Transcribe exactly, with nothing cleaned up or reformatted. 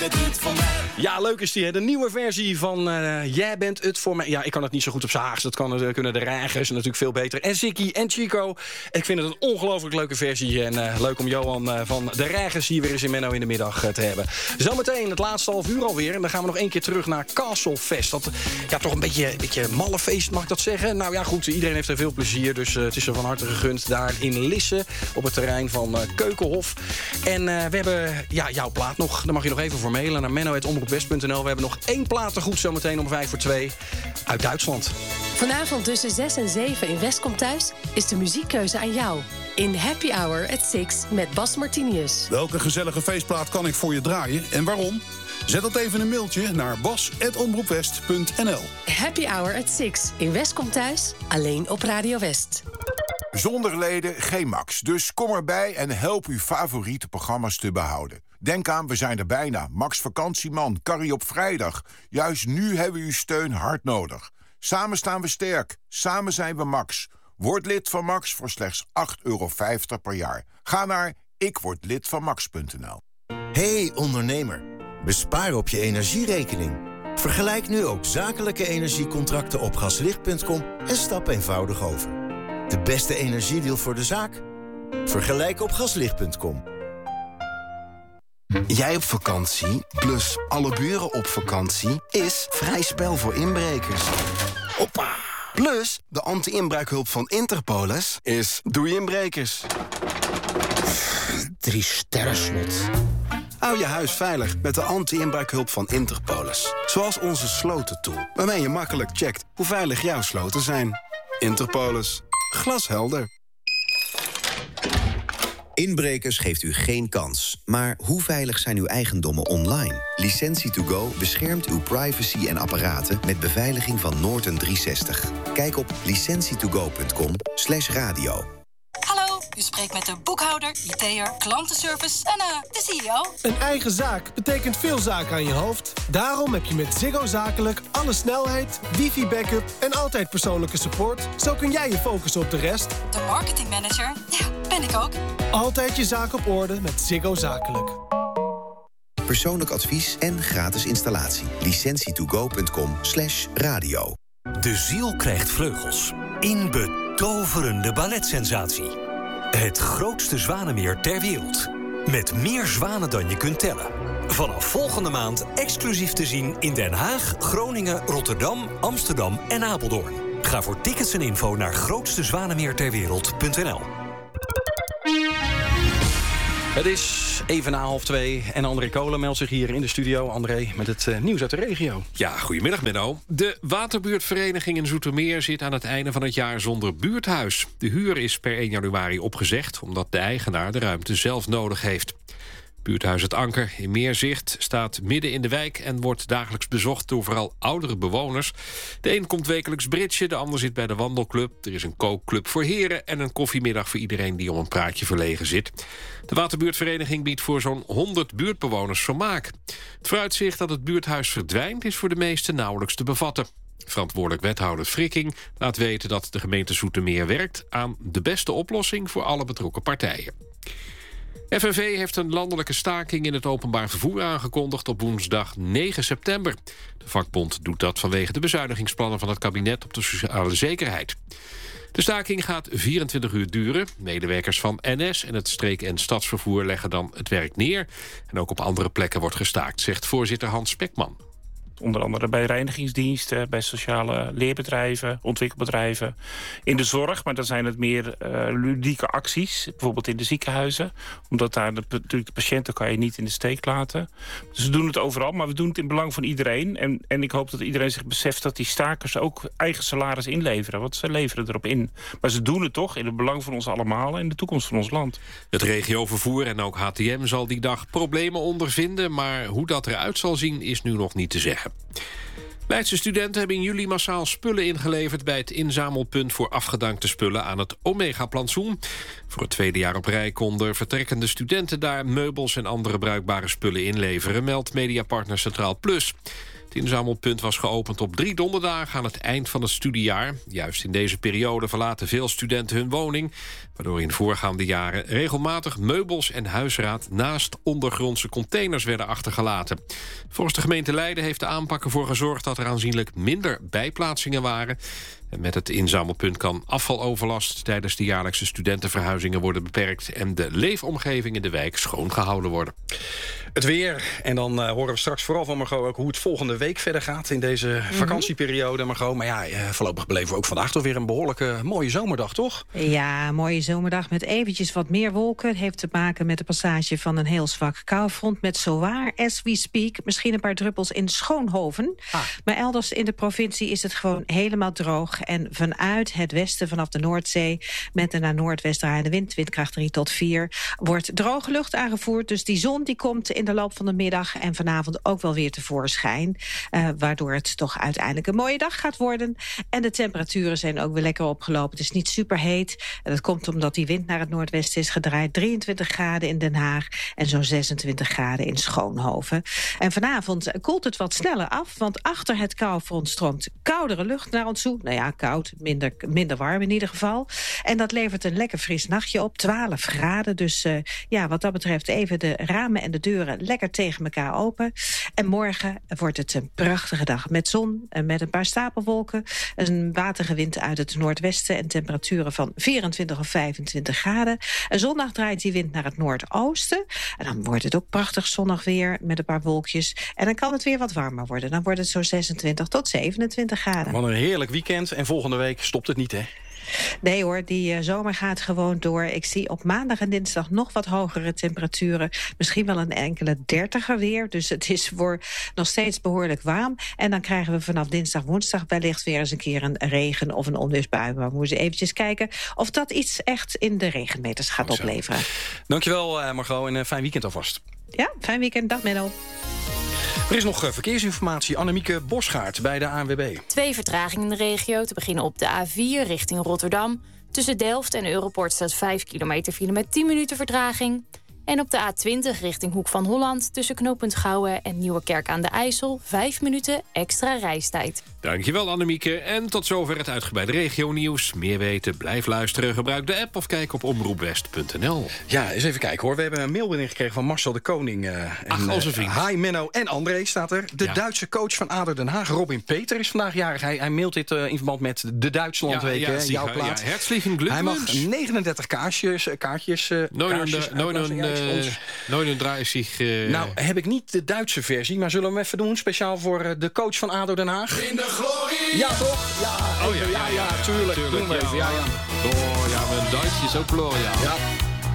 bent het voor mij. Ja, leuk is die, hè? De nieuwe versie van uh, Jij bent het voor mij. Ja, ik kan het niet zo goed op z'n Haags. Dat kan, uh, kunnen de Reigers natuurlijk veel beter. En Ziggy en Chico. Ik vind het een ongelooflijk leuke versie. En uh, leuk om Johan uh, van de Reigers hier weer eens in Menno in de middag uh, te hebben. Zometeen het laatste half uur alweer. En dan gaan we nog één keer terug naar Castle Fest. Dat, ja, toch een beetje, een beetje malle feest, mag ik dat zeggen? Nou ja, goed, iedereen heeft er veel plezier. Dus uh, het is er van harte gegund daar in Lisse. Op het terrein van uh, Keukenhof. En uh, we hebben ja, jouw plaat nog. Daar mag je nog even voor mailen naar menno apenstaartje omroep west punt n l. We hebben nog één plaat te goed zometeen om vijf voor twee uit Duitsland. Vanavond tussen zes en zeven in West komt thuis is de muziekkeuze aan jou. In Happy Hour at six met Bas Martinius. Welke gezellige feestplaat kan ik voor je draaien en waarom? Zet dat even een mailtje naar bas apenstaartje omroep west punt n l. Happy Hour at six in West komt thuis, alleen op Radio West. Zonder leden geen Max, dus kom erbij en help uw favoriete programma's te behouden. Denk aan, we zijn er bijna. Max Vakantieman, Carrie op vrijdag. Juist nu hebben we uw steun hard nodig. Samen staan we sterk, samen zijn we Max. Word lid van Max voor slechts acht euro vijftig per jaar. Ga naar ikwordlidvanmax punt n l. Hey ondernemer, bespaar op je energierekening. Vergelijk nu ook zakelijke energiecontracten op gaslicht punt com en stap eenvoudig over. De beste energiedeal voor de zaak? Vergelijk op gaslicht punt com. Jij op vakantie, plus alle buren op vakantie, is vrij spel voor inbrekers. Hoppa! Plus, de anti-inbraakhulp van Interpolis is doei inbrekers. Drie sterren slot. Hou je huis veilig met de anti-inbraakhulp van Interpolis. Zoals onze slotentool, waarmee je makkelijk checkt hoe veilig jouw sloten zijn. Interpolis. Glashelder. Inbrekers geeft u geen kans. Maar hoe veilig zijn uw eigendommen online? Licentie to go beschermt uw privacy en apparaten met beveiliging van Norton driehonderdzestig. Kijk op licentie to go punt com slash radio. Hallo, u spreekt met de boekhouder, I T'er, klantenservice en uh, de C E O. Een eigen zaak betekent veel zaken aan je hoofd. Daarom heb je met Ziggo Zakelijk alle snelheid, wifi-backup en altijd persoonlijke support. Zo kun jij je focussen op de rest. De marketingmanager, ja, ben ik ook. Altijd je zaak op orde met Ziggo Zakelijk. Persoonlijk advies en gratis installatie. licentie to go punt com slash radio. De ziel krijgt vleugels. In betoverende balletsensatie. Het grootste zwanenmeer ter wereld. Met meer zwanen dan je kunt tellen. Vanaf volgende maand exclusief te zien in Den Haag, Groningen, Rotterdam, Amsterdam en Apeldoorn. Ga voor tickets en info naar grootste zwanenmeer ter wereld punt n l. Het is even na half twee en André Kolen meldt zich hier in de studio. André, met het uh, nieuws uit de regio. Ja, goedemiddag Menno. De Waterbuurtvereniging in Zoetermeer zit aan het einde van het jaar zonder buurthuis. De huur is per één januari opgezegd, omdat de eigenaar de ruimte zelf nodig heeft. Buurthuis Het Anker in Meerzicht staat midden in de wijk en wordt dagelijks bezocht door vooral oudere bewoners. De een komt wekelijks bridgen, de ander zit bij de wandelclub. Er is een kookclub voor heren en een koffiemiddag voor iedereen die om een praatje verlegen zit. De Waterbuurtvereniging biedt voor zo'n honderd buurtbewoners vermaak. Het vooruitzicht dat het buurthuis verdwijnt is voor de meesten nauwelijks te bevatten. Verantwoordelijk wethouder Frikking laat weten dat de gemeente Zoetermeer werkt aan de beste oplossing voor alle betrokken partijen. F N V heeft een landelijke staking in het openbaar vervoer aangekondigd op woensdag negen september. De vakbond doet dat vanwege de bezuinigingsplannen van het kabinet op de sociale zekerheid. De staking gaat vierentwintig uur duren. Medewerkers van N S en het streek- en stadsvervoer leggen dan het werk neer. En ook op andere plekken wordt gestaakt, zegt voorzitter Hans Spekman. Onder andere bij reinigingsdiensten, bij sociale leerbedrijven, ontwikkelbedrijven. In de zorg, maar dan zijn het meer uh, ludieke acties. Bijvoorbeeld in de ziekenhuizen. Omdat daar de, natuurlijk de patiënten kan je niet in de steek laten. Dus we doen het overal, maar we doen het in belang van iedereen. En, en ik hoop dat iedereen zich beseft dat die stakers ook eigen salaris inleveren. Want ze leveren erop in. Maar ze doen het toch in het belang van ons allemaal en de toekomst van ons land. Het regiovervoer en ook H T M zal die dag problemen ondervinden. Maar hoe dat eruit zal zien is nu nog niet te zeggen. Leidse studenten hebben in juli massaal spullen ingeleverd bij het inzamelpunt voor afgedankte spullen aan het Omega-plantsoen. Voor het tweede jaar op rij konden vertrekkende studenten daar meubels en andere bruikbare spullen inleveren, meldt mediapartner Centraal Plus. Het inzamelpunt was geopend op drie donderdagen aan het eind van het studiejaar. Juist in deze periode verlaten veel studenten hun woning, waardoor in voorgaande jaren regelmatig meubels en huisraad naast ondergrondse containers werden achtergelaten. Volgens de gemeente Leiden heeft de aanpak ervoor gezorgd dat er aanzienlijk minder bijplaatsingen waren. En met het inzamelpunt kan afvaloverlast tijdens de jaarlijkse studentenverhuizingen worden beperkt en de leefomgeving in de wijk schoongehouden worden. Het weer. En dan uh, horen we straks vooral van Margot ook hoe het volgende week verder gaat in deze mm-hmm. vakantieperiode, Margot. Maar ja, uh, voorlopig beleven we ook vandaag toch weer een behoorlijke mooie zomerdag, toch? Ja, een mooie zomerdag met eventjes wat meer wolken. Het heeft te maken met de passage van een heel zwak koufront met zowaar, as we speak, misschien een paar druppels in Schoonhoven. Ah. Maar elders in de provincie is het gewoon helemaal droog. En vanuit het westen, vanaf de Noordzee, met een naar noordwest draaiende wind, windkracht drie tot vier, wordt droge lucht aangevoerd. Dus die zon die komt in de loop van de middag en vanavond ook wel weer tevoorschijn. Uh, waardoor het toch uiteindelijk een mooie dag gaat worden. En de temperaturen zijn ook weer lekker opgelopen. Het is niet super heet. En dat komt omdat die wind naar het noordwesten is gedraaid. drieëntwintig graden in Den Haag en zo'n zesentwintig graden in Schoonhoven. En vanavond koelt het wat sneller af, want achter het koufront stroomt koudere lucht naar ons toe. Nou ja, koud, minder, minder warm in ieder geval. En dat levert een lekker fris nachtje op, twaalf graden. Dus uh, ja, wat dat betreft even de ramen en de deuren lekker tegen elkaar open. En morgen wordt het een prachtige dag met zon en met een paar stapelwolken. Een waterige wind uit het noordwesten en temperaturen van vierentwintig of vijfentwintig graden. En zondag draait die wind naar het noordoosten. En dan wordt het ook prachtig zonnig weer met een paar wolkjes. En dan kan het weer wat warmer worden. Dan wordt het zo'n zesentwintig tot zevenentwintig graden. Wat een heerlijk weekend. En volgende week stopt het niet, hè? Nee hoor, die uh, zomer gaat gewoon door. Ik zie op maandag en dinsdag nog wat hogere temperaturen. Misschien wel een enkele dertiger weer. Dus het is voor nog steeds behoorlijk warm. En dan krijgen we vanaf dinsdag, woensdag wellicht weer eens een keer een regen- of een onweersbui. Maar we moeten eventjes kijken of dat iets echt in de regenmeters gaat Goed zo. opleveren. Dankjewel uh, Margot en een fijn weekend alvast. Ja, fijn weekend. Dag Menno. Er is nog verkeersinformatie. Annemieke Bosgaard bij de A N W B. Twee vertragingen in de regio. Te beginnen op de A vier richting Rotterdam. Tussen Delft en Europort staat vijf kilometer file met tien minuten vertraging. En op de A twintig richting Hoek van Holland... tussen knooppunt Gouwen en Nieuwekerk aan de IJssel... vijf minuten extra reistijd. Dankjewel Annemieke. En tot zover het uitgebreide regionieuws. Meer weten, blijf luisteren, gebruik de app... of kijk op omroepwest punt n l. Ja, eens even kijken hoor. We hebben een mail binnengekregen van Marcel de Koning. Uh, Ach, en, onze vriend. Uh, hi Menno en André staat er. De Ja. Duitse coach van A D O Den Haag, Robin Peter, is vandaag jarig. Hij, hij mailt dit uh, in verband met de Duitslandweek, Ja, ja, hè, jouw ja, plaat. ja, herzlichen Glückwunsch. Hij mag negenendertig kaartjes, kaartjes, uh, kaarsjes uitblazen. Ja, ons. negenendertig Uh... Nou, heb ik niet de Duitse versie, maar zullen we hem even doen? Speciaal voor uh, de coach van A D O Den Haag. In de glorie! Ja, toch? Ja, Oh ja, ja, ja, tuurlijk. tuurlijk Doen we ja, even. Ja, ja. Oh ja, mijn Duits is ook gloriaal. Ja.